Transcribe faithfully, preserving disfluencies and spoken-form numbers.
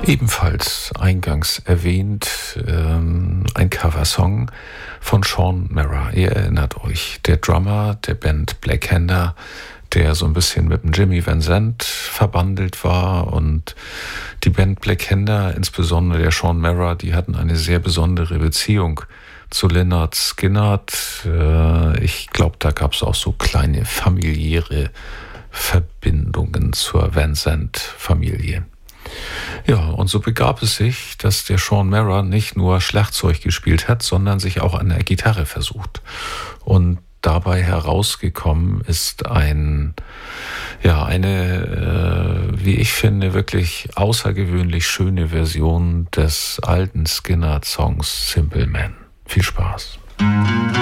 Ebenfalls eingangs erwähnt, ähm, ein Coversong von Shawn Mara. Ihr erinnert euch, der Drummer der Band Black Hander, der so ein bisschen mit dem Jimmy Van Zandt verbandelt war, und die Band Black Hander, insbesondere der Shawn Mara, die hatten eine sehr besondere Beziehung zu Lynyrd Skynyrd. Äh, ich glaube, da gab es auch so kleine familiäre Verbindungen zur Van Zandt-Familie. Ja, und so begab es sich, dass der Shawn Mara nicht nur Schlagzeug gespielt hat, sondern sich auch an der Gitarre versucht. Und dabei herausgekommen ist ein, ja, eine, äh, wie ich finde, wirklich außergewöhnlich schöne Version des alten Skynyrd-Songs Simple Man. Viel Spaß.